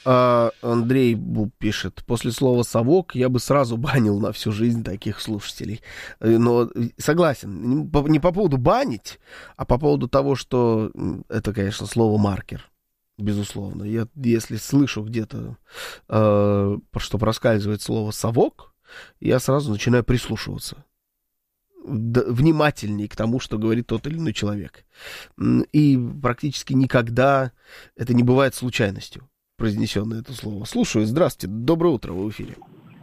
Андрей Буб пишет: после слова «совок» я бы сразу банил на всю жизнь таких слушателей. Но согласен, не по поводу банить, а по поводу того, что это, конечно, слово «маркер». Безусловно. Я, если слышу где-то, что проскальзывает слово «совок», я сразу начинаю прислушиваться внимательней к тому, что говорит тот или иной человек. И практически никогда это не бывает случайностью, произнесенное это слово. Слушаю. Здравствуйте. Доброе утро. Вы в эфире.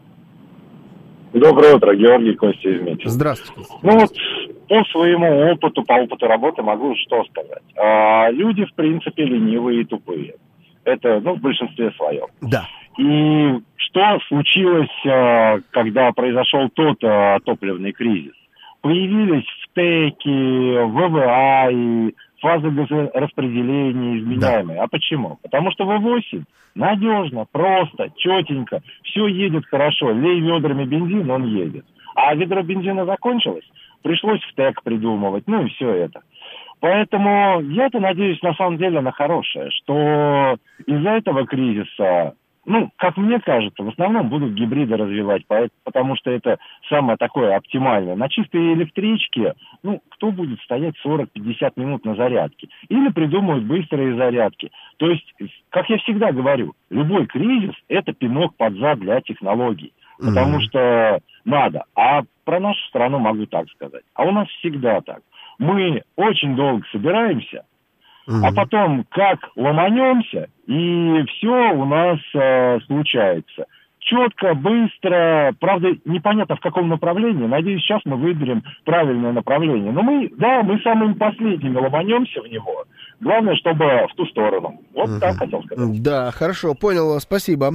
Доброе утро, Георгий, Костя из Мечи. Здравствуйте. Ну вот, по своему опыту, по опыту работы могу что сказать. Люди, в принципе, ленивые и тупые. Это, в большинстве своем. Да. И что случилось, когда произошел тот топливный кризис? Появились ВТЭКи, ВВА и фазы газораспределения изменяемые. Да. А почему? Потому что В8 надежно, просто, четенько, все едет хорошо. Лей ведрами бензин, он едет. А ведро бензина закончилось, пришлось ВТЭК придумывать, и все это. Поэтому я-то надеюсь на самом деле на хорошее, что из-за этого кризиса, как мне кажется, в основном будут гибриды развивать, потому что это самое такое оптимальное. На чистой электричке, кто будет стоять 40-50 минут на зарядке? Или придумают быстрые зарядки. То есть, как я всегда говорю, любой кризис – это пинок под зад для технологий. Потому что надо. А про нашу страну могу так сказать. А у нас всегда так. Мы очень долго собираемся, а потом как ломанемся, и все у нас случается. Четко, быстро, правда, непонятно в каком направлении. Надеюсь, сейчас мы выберем правильное направление. Но мы самыми последними ломанемся в него. Главное, чтобы в ту сторону. Вот так хотел сказать. Да, хорошо, понял вас, спасибо.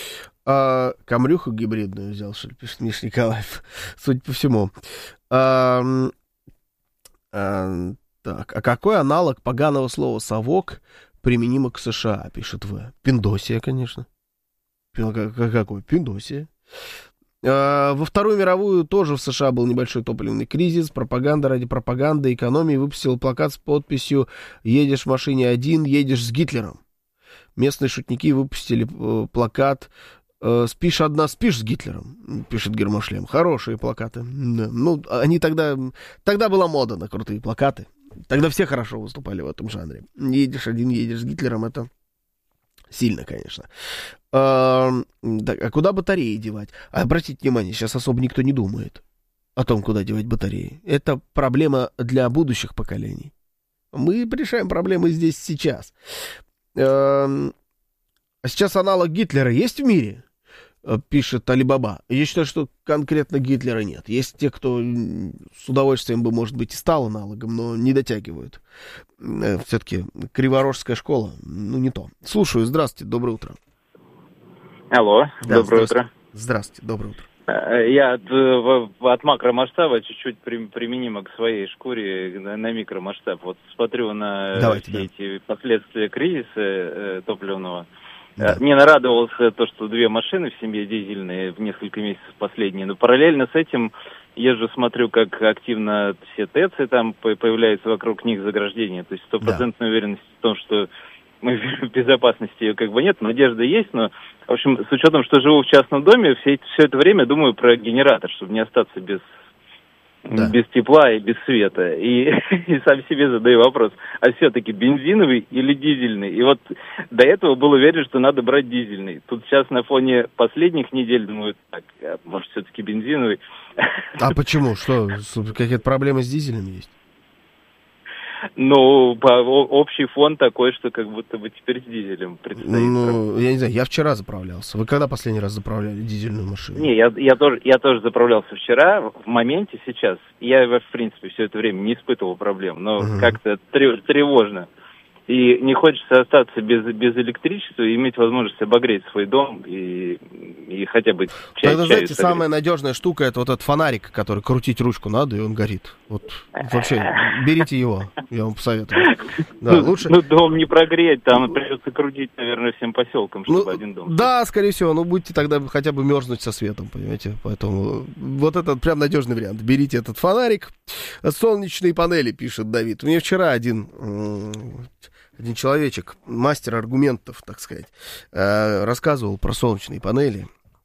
Камрюху гибридную взял, что ли, пишет Миша Николаев, судя по всему. Так, а какой аналог поганого слова «совок» применимо к США, пишет В. Пиндосия, конечно. Какой? Пиндосия. Во Вторую мировую тоже в США был небольшой топливный кризис. Пропаганда ради пропаганды экономии выпустила плакат с подписью «Едешь в машине один, едешь с Гитлером». Местные шутники выпустили плакат «Спишь одна, спишь с Гитлером», пишет Гермошлем. Хорошие плакаты. Да. Они тогда была мода на крутые плакаты. Тогда все хорошо выступали в этом жанре. Едешь один, едешь с Гитлером, это сильно, конечно. А куда батареи девать? Обратите внимание, сейчас особо никто не думает о том, куда девать батареи. Это проблема для будущих поколений. Мы решаем проблемы здесь сейчас. А сейчас аналог Гитлера есть в мире? Пишет Алибаба. Я считаю, что конкретно Гитлера нет. Есть те, кто с удовольствием бы, может быть, и стал аналогом, но не дотягивают. Все-таки Криворожская школа, не то. Слушаю, здравствуйте, доброе утро. Алло, да, доброе утро. Здравствуйте, доброе утро. Я от макромасштаба чуть-чуть применимо к своей шкуре на микромасштаб. Вот смотрю на эти последствия кризиса топливного. Да. Мне нарадовался то, что 2 машины в семье дизельные в несколько месяцев последние, но параллельно с этим езжу, смотрю, как активно все ТЭЦы там появляются вокруг них заграждения, то есть стопроцентная уверенность в том, что мы в безопасности ее нет, надежда есть, но, в общем, с учетом, что живу в частном доме, все это время думаю про генератор, чтобы не остаться без тепла и без света. И сам себе задаю вопрос, а все-таки бензиновый или дизельный? И вот до этого был уверен, что надо брать дизельный. Тут сейчас на фоне последних недель думаю, так, может, все-таки бензиновый. А почему? Что, какие-то проблемы с дизелем есть? Общий фон такой, что как будто бы теперь с дизелем предстоит. Я не знаю, я вчера заправлялся. Вы когда последний раз заправляли дизельную машину? Не, я тоже заправлялся вчера, в моменте сейчас. Я, в принципе, все это время не испытывал проблем, но как-то тревожно. И не хочется остаться без электричества и иметь возможность обогреть свой дом и хотя бы Тогда, знаете, самая надежная штука — это вот этот фонарик, который крутить ручку надо, и он горит. Вот вообще, берите его, я вам посоветую. Да, лучше... дом не прогреть, там придется крутить, наверное, всем поселкам, чтобы один дом. Да, скорее всего, будете тогда хотя бы мерзнуть со светом, понимаете? Поэтому вот это прям надежный вариант. Берите этот фонарик. Солнечные панели, пишет Давид. Мне вчера один... один человечек, мастер аргументов, так сказать, рассказывал про солнечные панели.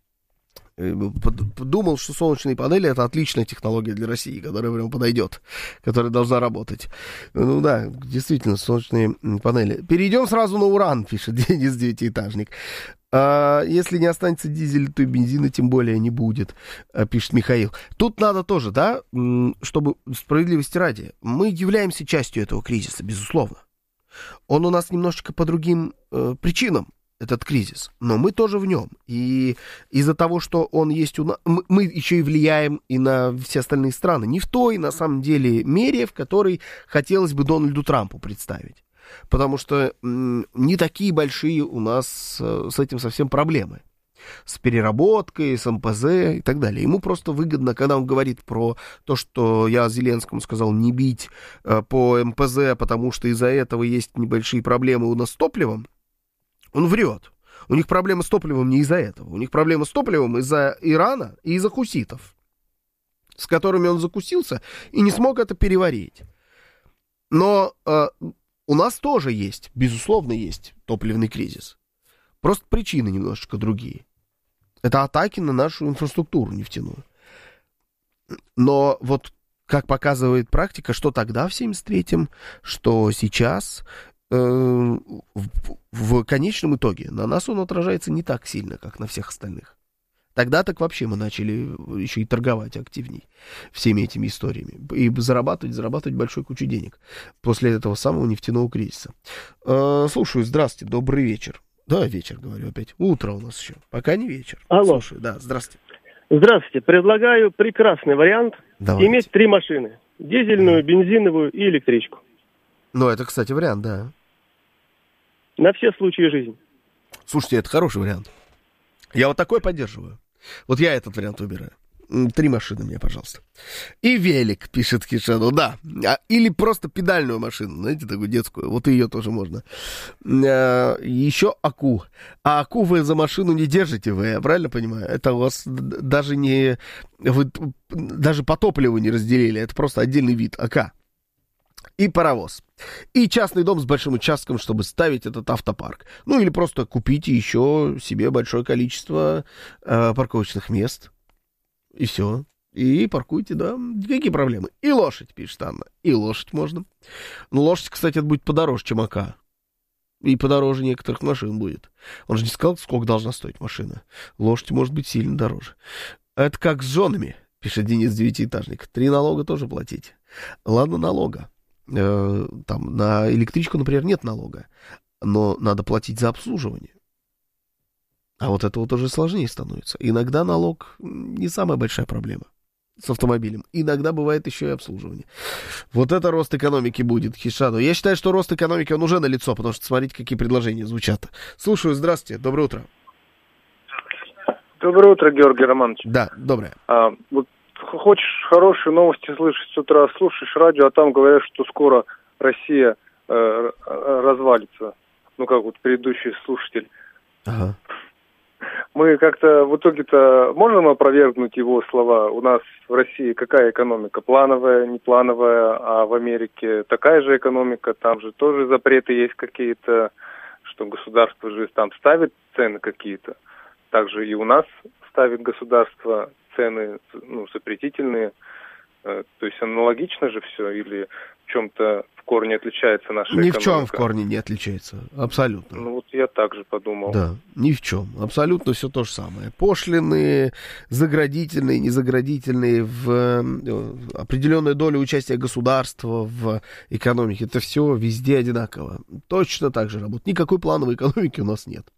Думал, что солнечные панели — это отличная технология для России, которая прям подойдет, которая должна работать. Ну да, действительно, солнечные панели. Перейдем сразу на уран, пишет Денис Девятиэтажник. Если не останется дизеля, то и бензина тем более не будет, пишет Михаил. Тут надо тоже, да, чтобы справедливости ради, мы являемся частью этого кризиса, безусловно. Он у нас немножечко по другим причинам, этот кризис, но мы тоже в нем. И из-за того, что он есть у нас, мы еще и влияем и на все остальные страны. Не в той, на самом деле, мере, в которой хотелось бы Дональду Трампу представить. Потому что не такие большие у нас с этим совсем проблемы. С переработкой, с МПЗ и так далее. Ему просто выгодно, когда он говорит про то, что я Зеленскому сказал не бить по МПЗ, потому что из-за этого есть небольшие проблемы у нас с топливом. Он врет. У них проблема с топливом не из-за этого. У них проблема с топливом из-за Ирана и из-за хуситов, с которыми он закусился и не смог это переварить. Но у нас тоже есть, безусловно, есть топливный кризис. Просто причины немножечко другие. Это атаки на нашу инфраструктуру нефтяную. Но вот как показывает практика, что тогда в 73-м, что сейчас... в конечном итоге на нас он отражается не так сильно, как на всех остальных. Тогда так вообще мы начали еще и торговать активней всеми этими историями и зарабатывать большую кучу денег после этого самого нефтяного кризиса. Слушаю, здравствуйте, добрый вечер. Да, вечер, говорю опять. Утро у нас еще, пока не вечер. Алло. Слушаю, да, здравствуйте. Здравствуйте, предлагаю прекрасный вариант. Давайте. Иметь 3 машины. Дизельную, бензиновую и электричку. Ну, это, кстати, вариант, да. На все случаи жизни. Слушайте, это хороший вариант. Я вот такой поддерживаю. Вот я этот вариант выбираю. 3 машины мне, пожалуйста. И велик, пишет Кишану, да. Или просто педальную машину, знаете, такую детскую. Вот ее тоже можно. Еще АКУ. А АКУ вы за машину не держите, вы, я правильно понимаю? Это у вас даже не... Вы даже по топливу не разделили. Это просто отдельный вид АК. И паровоз. И частный дом с большим участком, чтобы ставить этот автопарк. Ну, или просто купите еще себе большое количество парковочных мест. И все. И паркуйте, да. Какие проблемы? И лошадь, пишет Анна. И лошадь можно. Но лошадь, кстати, это будет подороже, чем АК. И подороже некоторых машин будет. Он же не сказал, сколько должна стоить машина. Лошадь может быть сильно дороже. Это как с женами, пишет Денис Девятиэтажник. 3 налога тоже платить. Ладно, налога. Там на электричку, например, нет налога, но надо платить за обслуживание. А вот это вот уже сложнее становится. Иногда налог не самая большая проблема с автомобилем. Иногда бывает еще и обслуживание. Вот это рост экономики будет, Хишану. Я считаю, что рост экономики, он уже налицо, потому что смотрите, какие предложения звучат. Слушаю, здравствуйте, доброе утро. Доброе утро, Георгий Романович. Да, доброе. Вот хочешь хорошие новости слышать с утра, слушаешь радио, а там говорят, что скоро Россия развалится. Ну, как вот предыдущий слушатель. Ага. Мы как-то в итоге-то можем опровергнуть его слова? У нас в России какая экономика? Плановая, неплановая, а в Америке такая же экономика, там же тоже запреты есть какие-то, что государство же там ставит цены какие-то. Также и у нас ставит государство цены, ну, запретительные. То есть аналогично же все или в чем-то в корне отличается наша экономика? Ни в чем в корне не отличается, абсолютно. Ну вот я так же подумал. Да, ни в чем, абсолютно все то же самое. Пошлины, заградительные, незаградительные, в определенную долю участия государства в экономике, это все везде одинаково. Точно так же работает. Никакой плановой экономики у нас нет.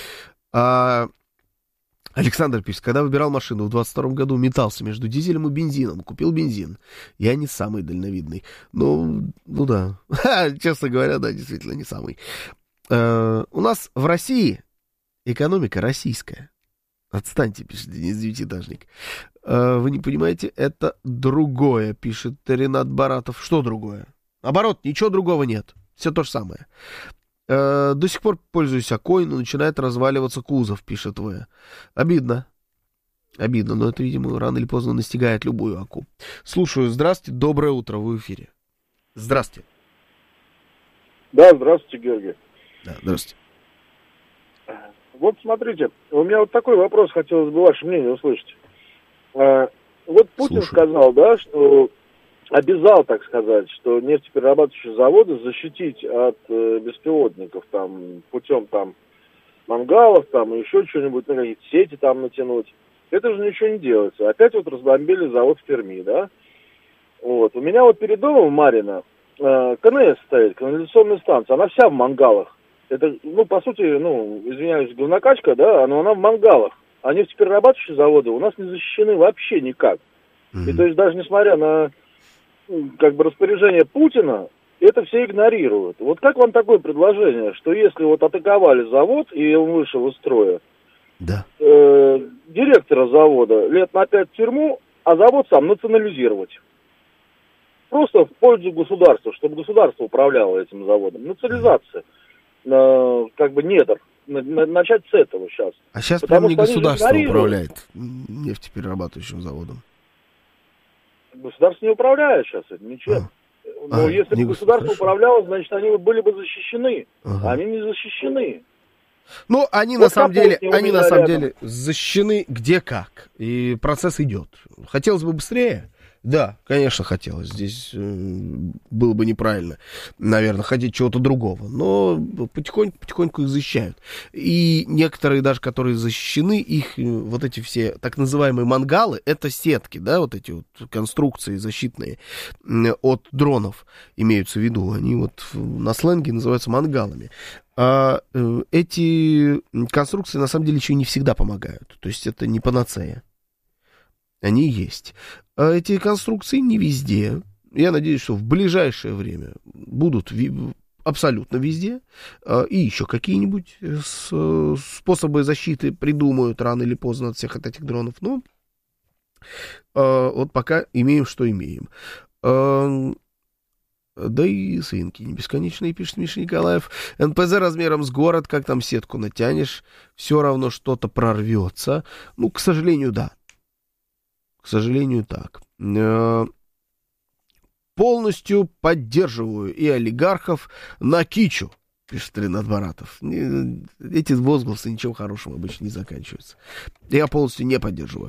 Александр пишет, когда выбирал машину в 22 году, метался между дизелем и бензином. Купил бензин. Я не самый дальновидный. Ну да. Честно говоря, да, действительно не самый. У нас в России экономика российская. Отстаньте, пишет Денис Девятиэтажник. Вы не понимаете, это другое, пишет Ренат Баратов. Что другое? Наоборот, ничего другого нет. Все то же самое. До сих пор пользуюсь АКОй, но начинает разваливаться кузов, пишет В. Обидно. Обидно, но это, видимо, рано или поздно настигает любую АКУ. Слушаю, здравствуйте, доброе утро, вы в эфире. Здравствуйте. Да, здравствуйте, Георгий. Да, здравствуйте. Вот смотрите, у меня вот такой вопрос, хотелось бы ваше мнение услышать. Вот Путин сказал, да, что обязал, так сказать, что нефтеперерабатывающие заводы защитить от беспилотников там путем там мангалов, там еще что-нибудь, какие-то сети там натянуть. Это же ничего не делается. Опять вот разбомбили завод в Перми, да? Вот. У меня вот перед домом Марина КНС стоит, канализационная станция, она вся в мангалах. Это, ну, по сути, ну, извиняюсь, говнокачка, да, но она в мангалах. А нефтеперерабатывающие заводы у нас не защищены вообще никак. И то есть даже несмотря на, как бы, распоряжение Путина, это все игнорируют. Вот как вам такое предложение, что если вот атаковали завод, и он вышел из строя, да. Директора завода лет на 5 в тюрьму, а завод сам национализировать? Просто в пользу государства, чтобы государство управляло этим заводом. Национализация, как бы, недр. Начать с этого сейчас. А сейчас прямо не государство управляет нефтеперерабатывающим заводом. Государство не управляет сейчас ничем. Но если бы государство управляло, значит, они были бы защищены. А они не защищены. Ну, они вот на самом деле защищены где как. И процесс идет. Хотелось бы быстрее. Да, конечно, хотелось. Здесь было бы неправильно, наверное, хотеть чего-то другого. Но потихоньку их защищают. И некоторые даже, которые защищены, их вот эти все так называемые мангалы, это сетки, да, вот эти вот конструкции защитные от дронов имеются в виду. Они вот на сленге называются мангалами. А эти конструкции на самом деле еще не всегда помогают. То есть это не панацея. Они есть. А эти конструкции не везде. Я надеюсь, что в ближайшее время будут абсолютно везде. И еще какие-нибудь способы защиты придумают рано или поздно от всех от этих дронов. Ну, вот пока имеем, что имеем. Да и свинки не бесконечные, пишет Миша Николаев. НПЗ размером с город, как там сетку натянешь, все равно что-то прорвется. Ну, к сожалению, да. К сожалению, так. Полностью поддерживаю и олигархов на кичу, пишет Ренат Баратов. Эти возгласы ничем хорошим обычно не заканчиваются. Я полностью не поддерживаю.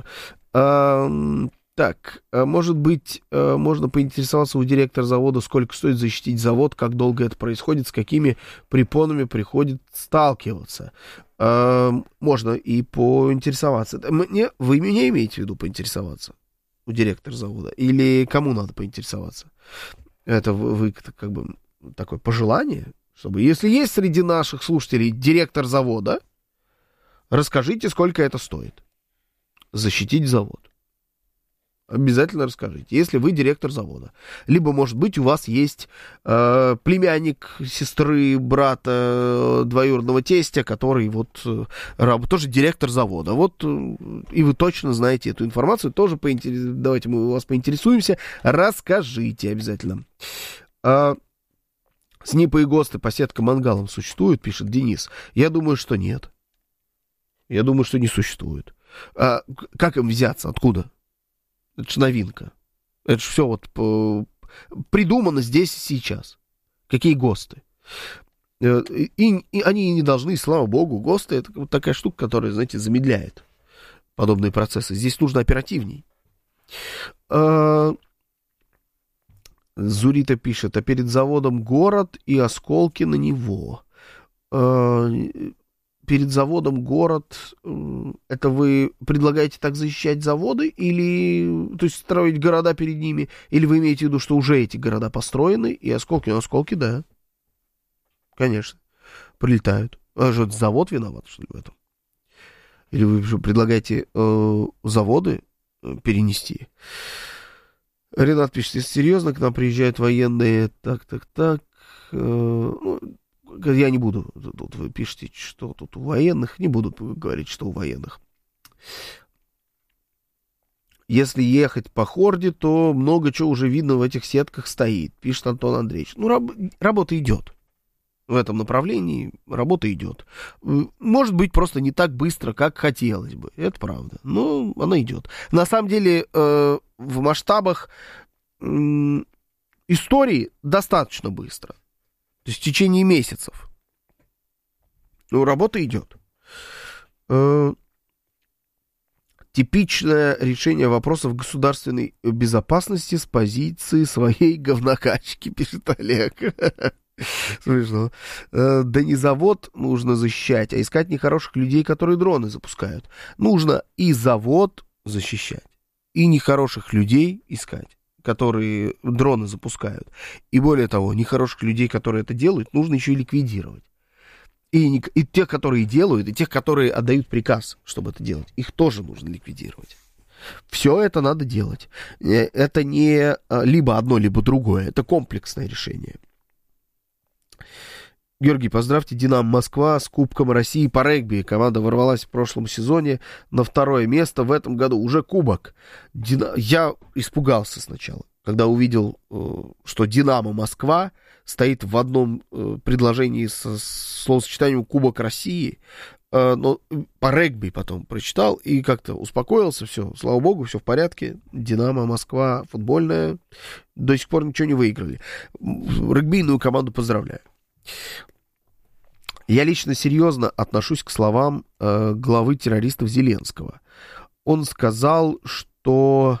Так, может быть, можно поинтересоваться у директора завода, сколько стоит защитить завод, как долго это происходит, с какими препонами приходится сталкиваться. Можно и поинтересоваться. Вы меня имеете в виду поинтересоваться у директора завода? Или кому надо поинтересоваться? Это вы как бы такое пожелание, чтобы, если есть среди наших слушателей директор завода, расскажите, сколько это стоит защитить завод. Обязательно расскажите, если вы директор завода. Либо, может быть, у вас есть племянник сестры, брата, двоюродного тестя, который вот тоже директор завода. Вот, и вы точно знаете эту информацию. Тоже давайте мы у вас поинтересуемся. Расскажите обязательно. СНИПы и ГОСТы по сеткам мангалам существуют, пишет Денис. Я думаю, что нет. Я думаю, что не существует. Как им взяться? Откуда? Это же новинка. Это же все вот придумано здесь и сейчас. Какие ГОСТы? И они не должны, слава богу, ГОСТы — это вот такая штука, которая, знаете, замедляет подобные процессы. Здесь нужно оперативней. Зурита пишет, а перед заводом город и осколки на него. Перед заводом город, это вы предлагаете так защищать заводы, или, то есть, строить города перед ними, или вы имеете в виду, что уже эти города построены, и осколки, ну, осколки, да, конечно, прилетают. А что, завод виноват, что ли, в этом? Или вы предлагаете заводы перенести? Ренат пишет, если серьезно, к нам приезжают военные, так, ну, я не буду, тут вы пишете, что тут у военных, не буду говорить, что у военных. Если ехать по хорде, то много чего уже видно в этих сетках стоит, пишет Антон Андреевич. Ну, работа идет. В этом направлении работа идет. Может быть, просто не так быстро, как хотелось бы. Это правда. Но она идет. На самом деле, в масштабах истории достаточно быстро. То есть в течение месяцев. Ну, работа идет. Типичное решение вопросов государственной безопасности с позиции своей говнокачки, пишет Олег. Смешно. Да не завод нужно защищать, а искать нехороших людей, которые дроны запускают. Нужно и завод защищать, и нехороших людей искать, которые дроны запускают. И более того, нехороших людей, которые это делают, нужно еще и ликвидировать. И тех, которые делают, и тех, которые отдают приказ, чтобы это делать, их тоже нужно ликвидировать. Все это надо делать. Это не либо одно, либо другое. Это комплексное решение. Георгий, поздравьте «Динамо Москва» с Кубком России по регби. Команда ворвалась в прошлом сезоне на 2-е место. В этом году уже кубок. Я испугался сначала, когда увидел, что «Динамо Москва» стоит в одном предложении со словосочетанием «Кубок России». Но по регби потом прочитал и как-то успокоился. Все, слава богу, все в порядке. «Динамо Москва» футбольная. До сих пор ничего не выиграли. Регбийную команду поздравляю. Я лично серьезно отношусь к словам главы террористов Зеленского. Он сказал, что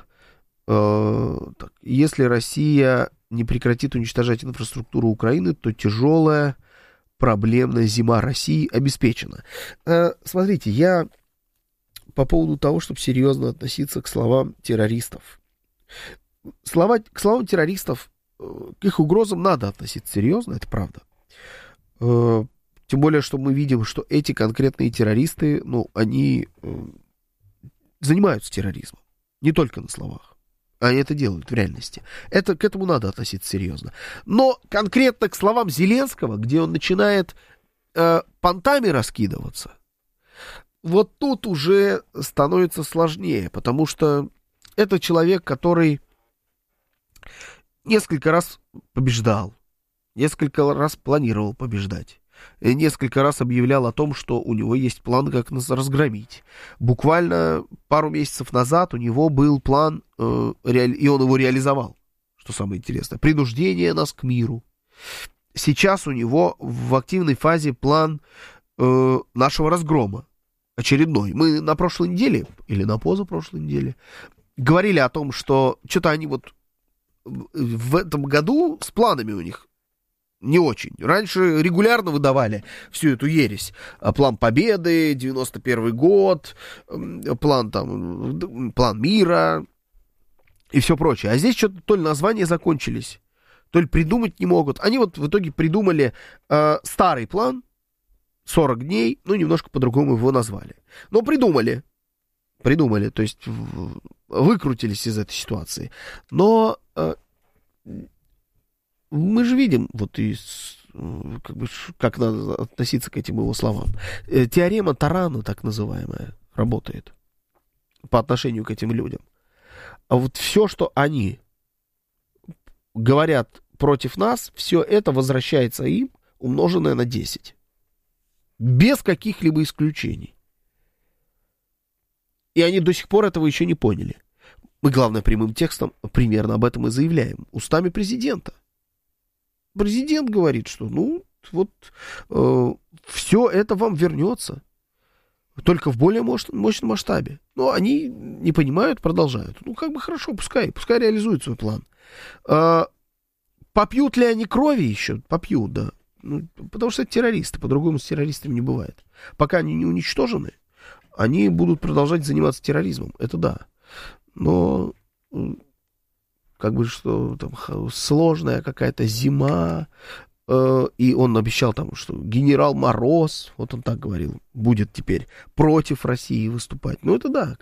если Россия не прекратит уничтожать инфраструктуру Украины, то тяжелая проблемная зима России обеспечена. Смотрите, я по поводу того, чтобы серьезно относиться к словам террористов. К словам террористов, к их угрозам надо относиться серьезно, это правда. Тем более, что мы видим, что эти конкретные террористы, они занимаются терроризмом. Не только на словах. Они это делают в реальности. К этому надо относиться серьезно. Но конкретно к словам Зеленского, где он начинает понтами раскидываться, вот тут уже становится сложнее, потому что это человек, который несколько раз побеждал, несколько раз планировал побеждать, несколько раз объявлял о том, что у него есть план, как нас разгромить. Буквально пару месяцев назад у него был план, и он его реализовал, что самое интересное, принуждение нас к миру. Сейчас у него в активной фазе план нашего разгрома, очередной. Мы на прошлой неделе, или на позапрошлой неделе, говорили о том, что что-то они вот в этом году с планами у них не очень. Раньше регулярно выдавали всю эту ересь. План Победы, 91-й год, план мира и все прочее. А здесь что-то то ли названия закончились, то ли придумать не могут. Они вот в итоге придумали старый план, 40 дней, немножко по-другому его назвали. Но придумали, то есть выкрутились из этой ситуации. Но мы же видим, как надо относиться к этим его словам. Теорема Тарана, так называемая, работает по отношению к этим людям. А вот все, что они говорят против нас, все это возвращается им, умноженное на 10. Без каких-либо исключений. И они до сих пор этого еще не поняли. Мы, главное, прямым текстом примерно об этом и заявляем. Устами президента. Президент говорит, что все это вам вернется. Только в более мощном масштабе. Но они не понимают, продолжают. Хорошо, пускай реализуют свой план. Попьют ли они крови еще? Попьют, да. Потому что это террористы. По-другому с террористами не бывает. Пока они не уничтожены, они будут продолжать заниматься терроризмом. Это да. Но что там сложная какая-то зима, и он обещал там, что генерал Мороз, вот он так говорил, будет теперь против России выступать. Это да,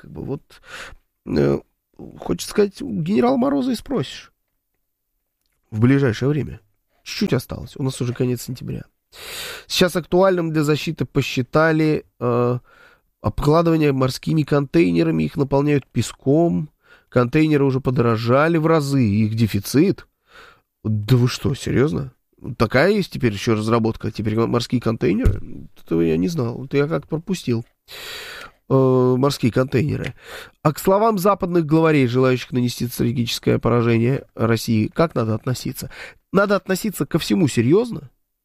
хочется сказать, у генерала Мороза и спросишь в ближайшее время. Чуть-чуть осталось, у нас уже конец сентября. Сейчас актуальным для защиты посчитали обкладывание морскими контейнерами, их наполняют песком. Контейнеры уже подорожали в разы, их дефицит. Да вы что, серьезно? Такая есть теперь еще разработка, теперь морские контейнеры? Этого я не знал, это я как-то пропустил. Морские контейнеры. А к словам западных главарей, желающих нанести стратегическое поражение России, как надо относиться? Надо относиться ко всему серьезно,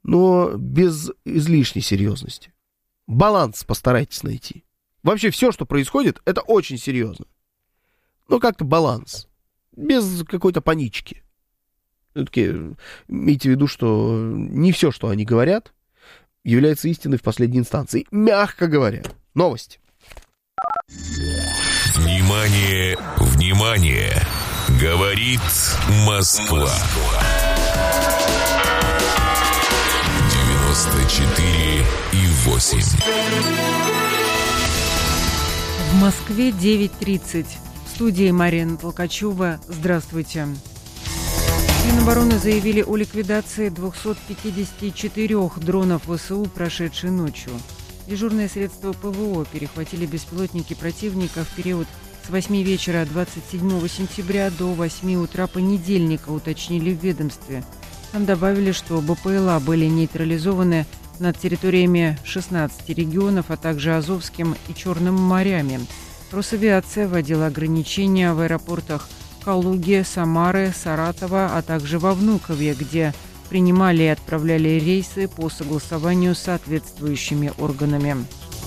но без излишней серьезности. Баланс постарайтесь найти. Вообще все, что происходит, это очень серьезно. Но как-то баланс. Без какой-то панички. Все-таки имейте в виду, что не все, что они говорят, является истиной в последней инстанции. Мягко говоря. Новости. Внимание, внимание! Говорит Москва. 94,8. В Москве 9:30. В студии Марина Толкачева. Здравствуйте. Минобороны заявили о ликвидации 254 дронов ВСУ, прошедшей ночью. Дежурные средства ПВО перехватили беспилотники противника в период с 8 вечера 27 сентября до 8 утра понедельника, уточнили в ведомстве. Там добавили, что БПЛА были нейтрализованы над территориями 16 регионов, а также Азовским и Черным морями. Росавиация вводила ограничения в аэропортах Калуги, Самары, Саратова, а также во Внукове, где принимали и отправляли рейсы по согласованию с соответствующими органами.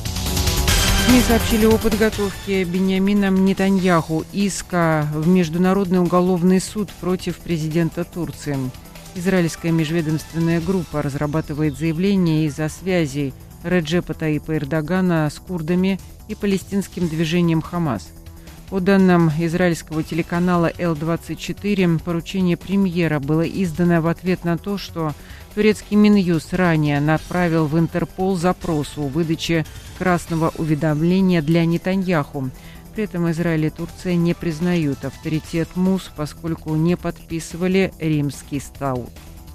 СМИ сообщили о подготовке Биньямином Нетаньяху иска в Международный уголовный суд против президента Турции. Израильская межведомственная группа разрабатывает заявление из-за связей Реджепа Таипа Эрдогана с курдами и палестинским движением «Хамас». По данным израильского телеканала Л-24, поручение премьера было издано в ответ на то, что турецкий Минюст ранее направил в Интерпол запрос о выдаче красного уведомления для Нетаньяху. При этом Израиль и Турция не признают авторитет МУС, поскольку не подписывали Римский статут.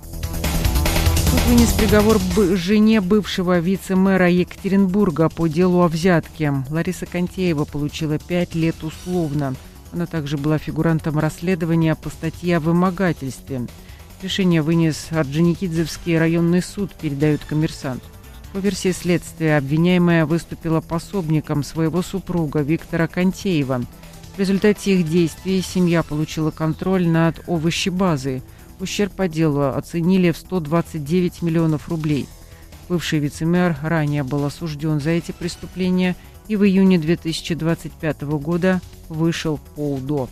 Суд вынес приговор жене бывшего вице-мэра Екатеринбурга по делу о взятке. Лариса Контеева получила 5 лет условно. Она также была фигурантом расследования по статье о вымогательстве. Решение вынес Орджоникидзевский районный суд, передает «Коммерсант». По версии следствия, обвиняемая выступила пособником своего супруга Виктора Контеева. В результате их действий семья получила контроль над овощебазой. Ущерб по делу оценили в 129 миллионов рублей. Бывший вице-мэр ранее был осужден за эти преступления и в июне 2025 года вышел по УДО.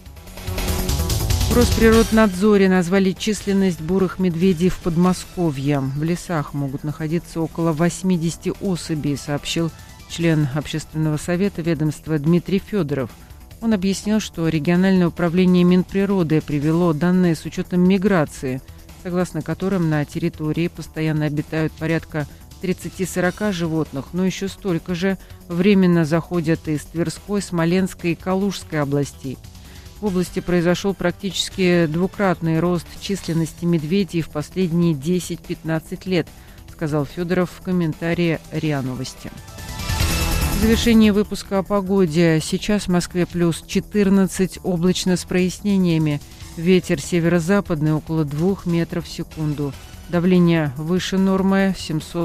В Росприроднадзоре назвали численность бурых медведей в Подмосковье. В лесах могут находиться около 80 особей, сообщил член Общественного совета ведомства Дмитрий Федоров. Он объяснил, что региональное управление Минприроды привело данные с учетом миграции, согласно которым на территории постоянно обитают порядка 30-40 животных, но еще столько же временно заходят из Тверской, Смоленской и Калужской областей. В области произошел практически двукратный рост численности медведей в последние 10-15 лет, сказал Федоров в комментарии РИА Новости. В завершении выпуска о погоде. Сейчас в Москве плюс 14, облачно с прояснениями. Ветер северо-западный около 2 метров в секунду. Давление выше нормы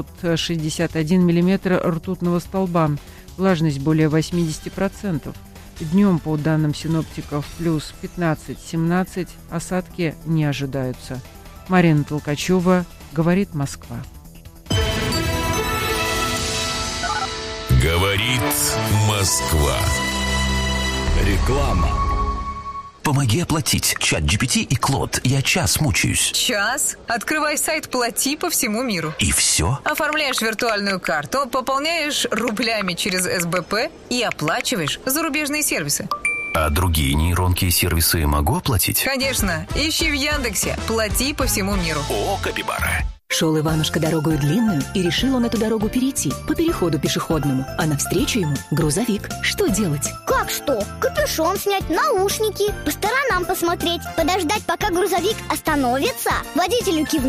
761 миллиметр ртутного столба. Влажность более 80%. Днем, по данным синоптиков, плюс 15-17. Осадки не ожидаются. Марина Толкачева, говорит Москва. Говорит Москва. Реклама. Помоги оплатить. ChatGPT и Клод. Я час мучаюсь. Час? Открывай сайт «Плати» по всему миру. И все? Оформляешь виртуальную карту, пополняешь рублями через СБП и оплачиваешь зарубежные сервисы. А другие нейронки и сервисы могу оплатить? Конечно. Ищи в Яндексе «Плати» по всему миру. О, капибара. Шел Иванушка дорогою длинную, и решил он эту дорогу перейти по переходу пешеходному. А навстречу ему грузовик. Что делать? Как что? Капюшон снять, наушники, по сторонам посмотреть, подождать, пока грузовик остановится, водителю кивнуть